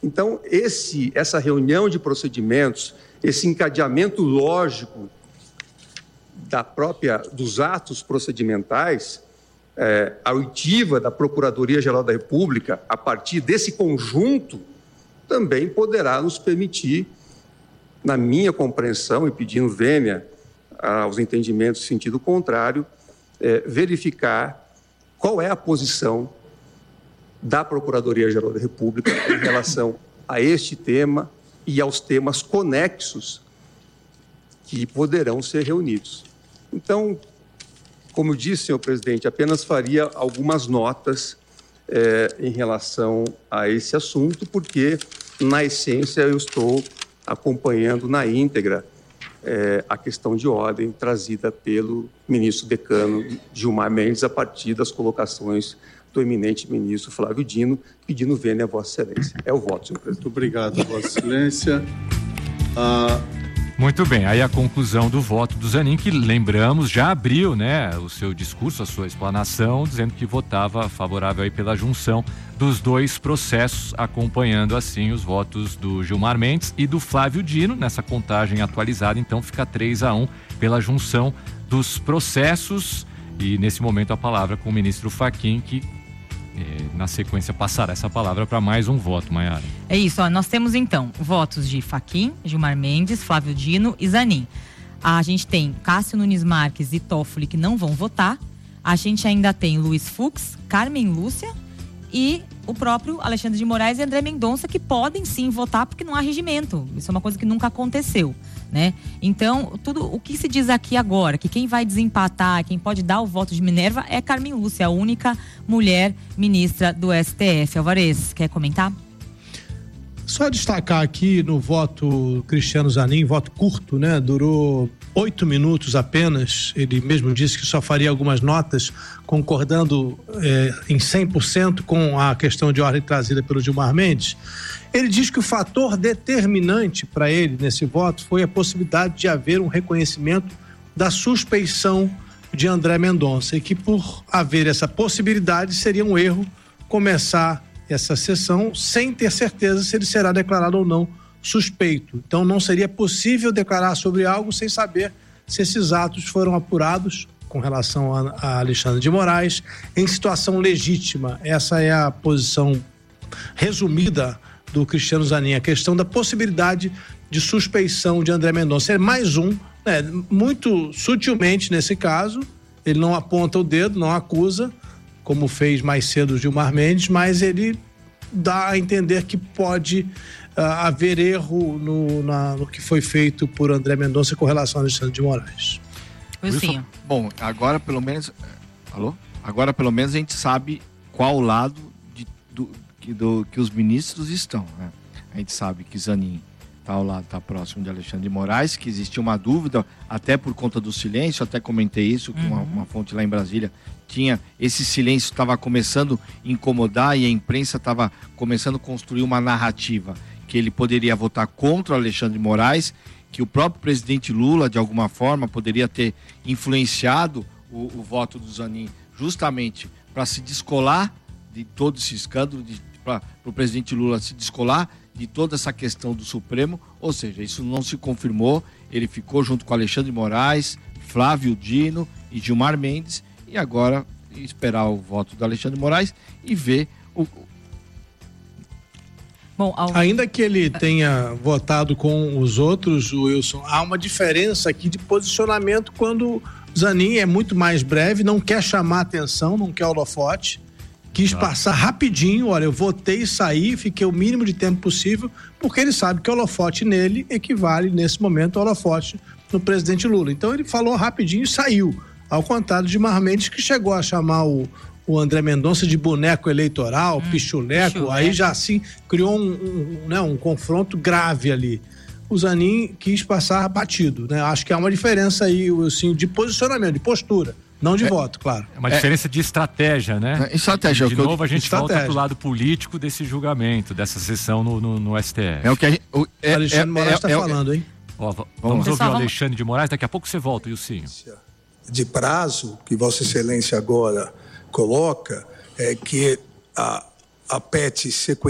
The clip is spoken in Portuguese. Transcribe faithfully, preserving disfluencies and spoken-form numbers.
Então, esse, essa reunião de procedimentos, esse encadeamento lógico da própria, dos atos procedimentais, é, a oitiva da Procuradoria-Geral da República, a partir desse conjunto, também poderá nos permitir, na minha compreensão e pedindo vênia aos entendimentos em sentido contrário, é, verificar qual é a posição da Procuradoria-Geral da República em relação a este tema e aos temas conexos que poderão ser reunidos. Então, como eu disse, senhor presidente, apenas faria algumas notas eh, em relação a esse assunto, porque, na essência, eu estou acompanhando na íntegra eh, a questão de ordem trazida pelo ministro decano Gilmar Mendes a partir das colocações do eminente ministro Flávio Dino, pedindo vênia a Vossa Excelência. É o voto, senhor presidente. Muito obrigado, Vossa Excelência. Ah... Muito bem, aí a conclusão do voto do Zanin, que lembramos, já abriu, né, o seu discurso, a sua explanação, dizendo que votava favorável aí pela junção dos dois processos, acompanhando assim os votos do Gilmar Mendes e do Flávio Dino, nessa contagem atualizada, então fica três a um pela junção dos processos, e nesse momento a palavra com o ministro Fachin, que eh, na sequência passará essa palavra para mais um voto, Maiara. É isso, ó, nós temos então votos de Fachin, Gilmar Mendes, Flávio Dino e Zanin. A gente tem Cássio Nunes Marques e Toffoli que não vão votar. A gente ainda tem Luiz Fux, Carmen Lúcia e o próprio Alexandre de Moraes e André Mendonça, que podem sim votar porque não há regimento. Isso é uma coisa que nunca aconteceu, né? Então, tudo o que se diz aqui agora, que quem vai desempatar, quem pode dar o voto de Minerva é Carmen Lúcia, a única mulher ministra do S T F. Alvarez, quer comentar? Só destacar aqui no voto Cristiano Zanin, voto curto, né? Durou oito minutos apenas. Ele mesmo disse que só faria algumas notas, concordando eh, em cem por cento com a questão de ordem trazida pelo Gilmar Mendes. Ele diz que o fator determinante para ele nesse voto foi a possibilidade de haver um reconhecimento da suspeição de André Mendonça e que, por haver essa possibilidade, seria um erro começar essa sessão sem ter certeza se ele será declarado ou não suspeito. Então não seria possível declarar sobre algo sem saber se esses atos foram apurados com relação a, a Alexandre de Moraes em situação legítima. Essa é a posição resumida do Cristiano Zanin, a questão da possibilidade de suspeição de André Mendonça. É mais um, né, muito sutilmente nesse caso, ele não aponta o dedo, não acusa, como fez mais cedo o Gilmar Mendes, mas ele dá a entender que pode uh, haver erro no, na, no que foi feito por André Mendonça com relação a Alexandre de Moraes. Wilson. Bom, agora pelo menos... Alô? Agora pelo menos a gente sabe qual lado de, do, que, do, que os ministros estão, né? A gente sabe que Zanin está ao lado, está próximo de Alexandre de Moraes, que existia uma dúvida, até por conta do silêncio, até comentei isso com uhum. uma, uma fonte lá em Brasília, tinha, esse silêncio estava começando a incomodar e a imprensa estava começando a construir uma narrativa que ele poderia votar contra o Alexandre de Moraes, que o próprio presidente Lula, de alguma forma, poderia ter influenciado o, o voto do Zanin justamente para se descolar de todo esse escândalo, para o presidente Lula se descolar de toda essa questão do Supremo, ou seja, isso não se confirmou, ele ficou junto com Alexandre de Moraes, Flávio Dino e Gilmar Mendes, e agora esperar o voto do Alexandre de Moraes e ver o... Bom, ao... Ainda que ele tenha votado com os outros, Wilson, há uma diferença aqui de posicionamento quando Zanin é muito mais breve, não quer chamar atenção, não quer holofote, quis ah. passar rapidinho, olha, eu votei e saí, fiquei o mínimo de tempo possível, porque ele sabe que o holofote nele equivale, nesse momento, ao holofote no presidente Lula. Então ele falou rapidinho e saiu, ao contrário de Gilmar Mendes, que chegou a chamar o, o André Mendonça de boneco eleitoral, hum, pichuleco, pichuleco, aí já assim criou um, um, né, um confronto grave ali. O Zanin quis passar batido, né? Acho que há uma diferença aí, assim, de posicionamento, de postura. Não de é, voto, claro. É uma diferença é, de estratégia, né? Estratégia. De novo, a gente estratégia. volta pro lado político desse julgamento, dessa sessão no, no, no S T F. É o que a gente, o, é, Alexandre de Moraes está é, é, falando, hein? Ó, vamos vamos ouvir o Alexandre de Moraes, daqui a pouco você volta, Ilcinho. De prazo, que Vossa Excelência agora coloca, é que a, a P E T sequencial